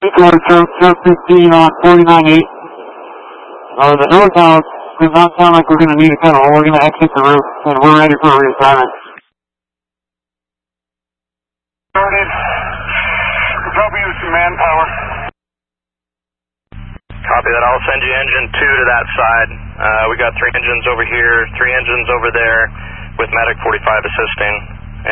Stroke 15 on 49.8. The northbound does not sound like we're going to need a tunnel. We're going to exit the roof, and we're ready for reassignment. Started. We'll probably use some manpower. Copy that. I'll send you engine 2 to that side. We got 3 engines over here, 3 engines over there with Medic 45 assisting.